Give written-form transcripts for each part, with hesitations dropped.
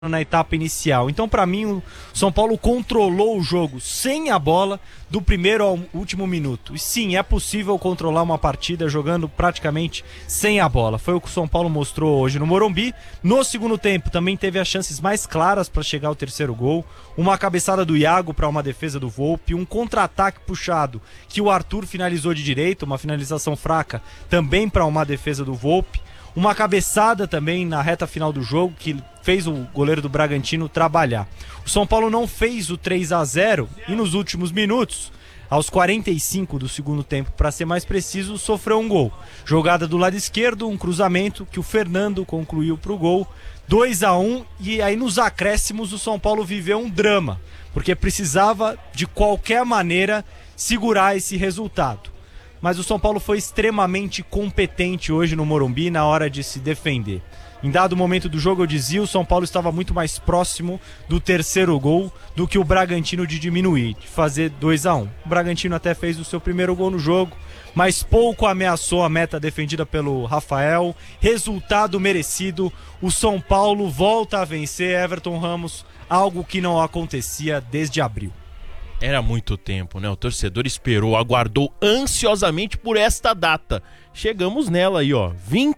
na etapa inicial. Então, para mim, o São Paulo controlou o jogo sem a bola do primeiro ao último minuto. E sim, é possível controlar uma partida jogando praticamente sem a bola. Foi o que o São Paulo mostrou hoje no Morumbi. No segundo tempo, também teve as chances mais claras para chegar ao terceiro gol. Uma cabeçada do Iago para uma defesa do Volpi, um contra-ataque puxado que o Arthur finalizou de direita, uma finalização fraca também para uma defesa do Volpi. Uma cabeçada também na reta final do jogo que fez o goleiro do Bragantino trabalhar. O São Paulo não fez o 3-0 e nos últimos minutos, aos 45 do segundo tempo, para ser mais preciso, sofreu um gol. Jogada do lado esquerdo, um cruzamento que o Fernando concluiu para o gol. 2-1, e aí nos acréscimos o São Paulo viveu um drama, porque precisava de qualquer maneira segurar esse resultado. Mas o São Paulo foi extremamente competente hoje no Morumbi na hora de se defender. Em dado momento do jogo, eu dizia, o São Paulo estava muito mais próximo do terceiro gol do que o Bragantino de diminuir, de fazer 2-1. O Bragantino até fez o seu primeiro gol no jogo, mas pouco ameaçou a meta defendida pelo Rafael. Resultado merecido, o São Paulo volta a vencer Everton Ramos, algo que não acontecia desde abril. Era muito tempo, né? O torcedor esperou, aguardou ansiosamente por esta data. Chegamos nela aí, ó.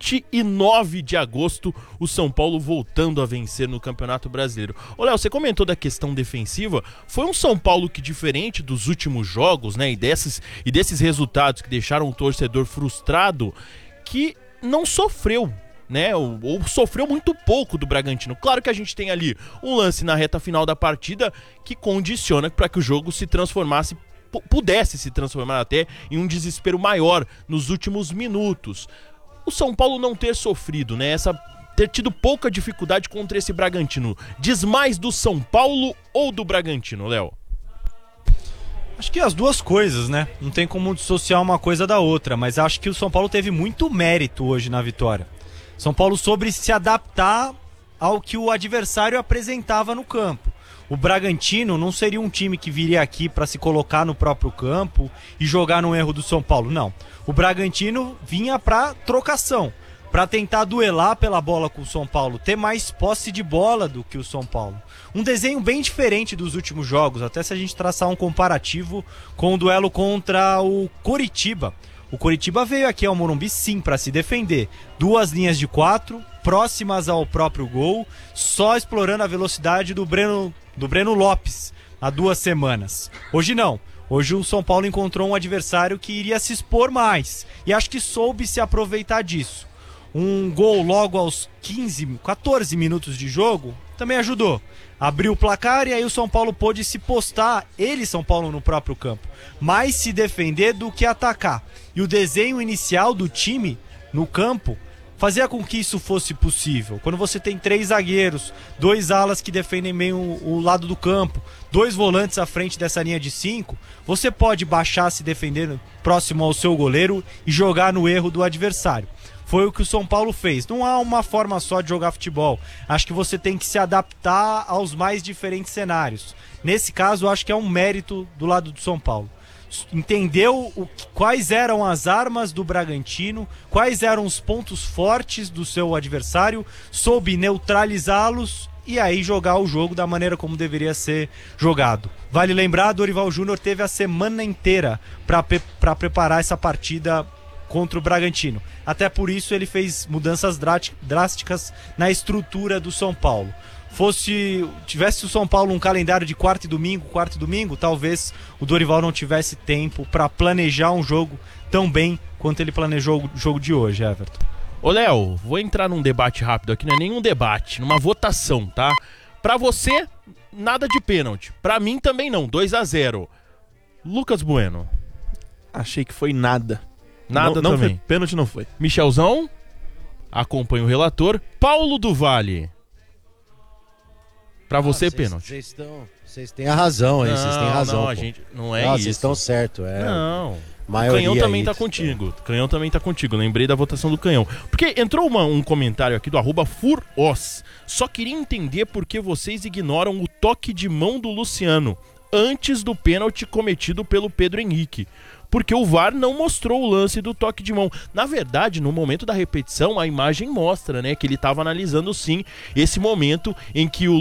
29 de agosto, o São Paulo voltando a vencer no Campeonato Brasileiro. Ô, Léo, você comentou da questão defensiva. Foi um São Paulo que, diferente dos últimos jogos, né? E desses resultados que deixaram o torcedor frustrado, que não sofreu, né, ou sofreu muito pouco do Bragantino. Claro que a gente tem ali um lance na reta final da partida que condiciona para que o jogo se transformasse, pudesse se transformar até em um desespero maior nos últimos minutos. O São Paulo não ter sofrido, né, ter tido pouca dificuldade contra esse Bragantino, diz mais do São Paulo ou do Bragantino, Léo? Acho que as duas coisas, né? Não tem como dissociar uma coisa da outra, mas acho que o São Paulo teve muito mérito hoje na vitória. São Paulo soube se adaptar ao que o adversário apresentava no campo. O Bragantino não seria um time que viria aqui para se colocar no próprio campo e jogar no erro do São Paulo, não. O Bragantino vinha para trocação, para tentar duelar pela bola com o São Paulo, ter mais posse de bola do que o São Paulo. Um desenho bem diferente dos últimos jogos, até se a gente traçar um comparativo com o duelo contra o Coritiba. O Coritiba veio aqui ao Morumbi sim para se defender. 2 linhas de 4, próximas ao próprio gol, só explorando a velocidade do Breno Lopes há 2 semanas. Hoje não. Hoje o São Paulo encontrou um adversário que iria se expor mais. E acho que soube se aproveitar disso. Um gol logo aos 14 minutos de jogo também ajudou. Abriu o placar e aí o São Paulo pôde se postar, São Paulo, no próprio campo. Mais se defender do que atacar. E o desenho inicial do time no campo fazia com que isso fosse possível. Quando você tem 3 zagueiros, 2 alas que defendem bem o lado do campo, 2 volantes à frente dessa linha de 5, você pode baixar se defendendo próximo ao seu goleiro e jogar no erro do adversário. Foi o que o São Paulo fez. Não há uma forma só de jogar futebol. Acho que você tem que se adaptar aos mais diferentes cenários. Nesse caso, acho que é um mérito do lado do São Paulo. Entendeu quais eram as armas do Bragantino, quais eram os pontos fortes do seu adversário, soube neutralizá-los e aí jogar o jogo da maneira como deveria ser jogado. Vale lembrar, Dorival Júnior teve a semana inteira para preparar essa partida contra o Bragantino. Até por isso ele fez mudanças drásticas na estrutura do São Paulo. Tivesse o São Paulo um calendário de quarta e domingo, talvez o Dorival não tivesse tempo para planejar um jogo tão bem quanto ele planejou o jogo de hoje, Everton. Ô, Léo, vou entrar num debate rápido aqui, não é nenhum debate, numa votação, tá? Pra você, nada de pênalti. Pra mim também não, 2-0. Lucas Bueno. Achei que foi nada. Nada não também. Foi, pênalti não foi. Michelzão, acompanha o relator. Paulo do Vale. Pra você, pênalti. Vocês têm a razão aí, vocês têm razão. Não, a gente, não é isso. isso. Vocês estão certos. Não. O Canhão também tá contigo. Canhão também tá contigo. Lembrei da votação do Canhão. Porque entrou um comentário aqui do @furos. Só queria entender por que vocês ignoram o toque de mão do Luciano antes do pênalti cometido pelo Pedro Henrique. porque o VAR não mostrou o lance do toque de mão. Na verdade, no momento da repetição, a imagem mostra, né, que ele estava analisando sim esse momento em que o